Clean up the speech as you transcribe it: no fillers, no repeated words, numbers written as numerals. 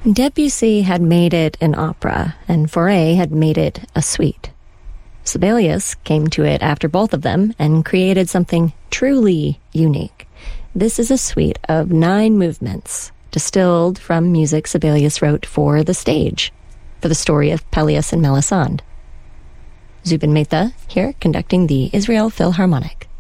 Debussy had made it an opera, and Fauré had made it a suite. Sibelius came to it after both of them and created something truly unique. This is a suite of 9 movements, distilled from music Sibelius wrote for the stage, for the story of Pelleas and Melisande. Zubin Mehta here conducting the Israel Philharmonic.